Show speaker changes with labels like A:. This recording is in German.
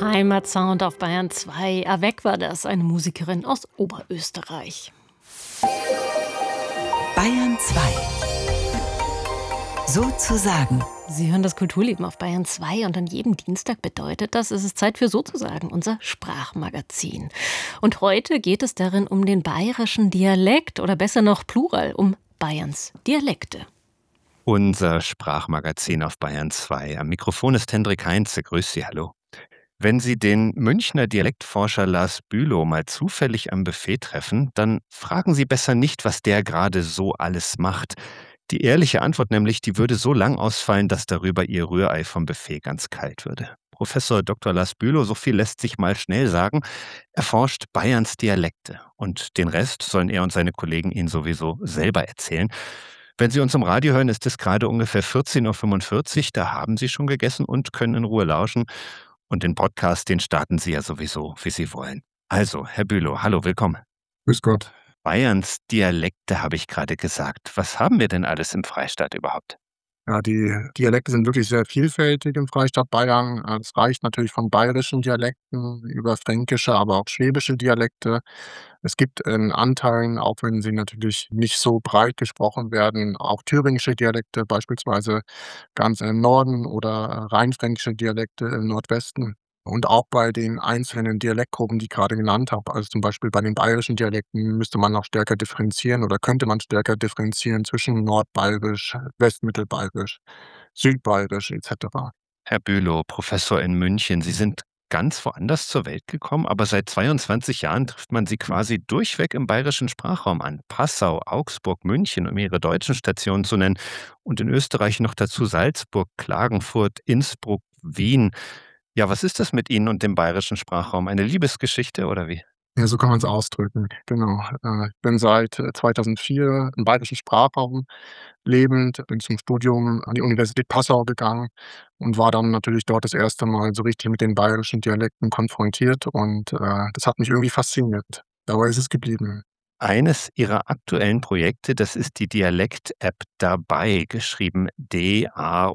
A: Heimatsound auf Bayern 2. Avec war das, eine Musikerin aus Oberösterreich.
B: Bayern 2. Sozusagen.
A: Sie hören das Kulturleben auf Bayern 2 und an jedem Dienstag bedeutet das, es ist Zeit für Sozusagen, unser Sprachmagazin. Und heute geht es darin um den bayerischen Dialekt oder besser noch Plural, um Bayerns Dialekte.
C: Unser Sprachmagazin auf Bayern 2. Am Mikrofon ist Hendrik Heinze. Grüß Sie, hallo. Wenn Sie den Münchner Dialektforscher Lars Bülow mal zufällig am Buffet treffen, dann fragen Sie besser nicht, was der gerade so alles macht. Die ehrliche Antwort nämlich, die würde so lang ausfallen, dass darüber Ihr Rührei vom Buffet ganz kalt würde. Professor Dr. Lars Bülow, so viel lässt sich mal schnell sagen, erforscht Bayerns Dialekte. Und den Rest sollen er und seine Kollegen Ihnen sowieso selber erzählen. Wenn Sie uns im Radio hören, ist es gerade ungefähr 14:45 Uhr. Da haben Sie schon gegessen und können in Ruhe lauschen. Und den Podcast, den starten Sie ja sowieso, wie Sie wollen. Also, Herr Bülow, hallo, willkommen.
D: Grüß Gott.
C: Bayerns Dialekte, habe ich gerade gesagt. Was haben wir denn alles im Freistaat überhaupt?
D: Ja, die Dialekte sind wirklich sehr vielfältig im Freistaat Bayern. Es reicht natürlich von bayerischen Dialekten über fränkische, aber auch schwäbische Dialekte. Es gibt in Anteilen, auch wenn sie natürlich nicht so breit gesprochen werden, auch thüringische Dialekte, beispielsweise ganz im Norden oder rheinfränkische Dialekte im Nordwesten. Und auch bei den einzelnen Dialektgruppen, die ich gerade genannt habe, also zum Beispiel bei den bayerischen Dialekten, müsste man noch stärker differenzieren oder könnte man stärker differenzieren zwischen Nordbayerisch, Westmittelbayerisch, Südbayerisch et cetera.
C: Herr Bülow, Professor in München, Sie sind ganz woanders zur Welt gekommen, aber seit 22 Jahren trifft man Sie quasi durchweg im bayerischen Sprachraum an. Passau, Augsburg, München, um Ihre deutschen Stationen zu nennen. Und in Österreich noch dazu Salzburg, Klagenfurt, Innsbruck, Wien. Ja, was ist das mit Ihnen und dem bayerischen Sprachraum? Eine Liebesgeschichte oder wie?
D: Ja, so kann man es ausdrücken, genau. Ich bin seit 2004 im bayerischen Sprachraum lebend, bin zum Studium an die Universität Passau gegangen und war dann natürlich dort das erste Mal so richtig mit den bayerischen Dialekten konfrontiert und das hat mich irgendwie fasziniert. Dabei ist es geblieben.
C: Eines Ihrer aktuellen Projekte, das ist die Dialekt-App Dabei, geschrieben DA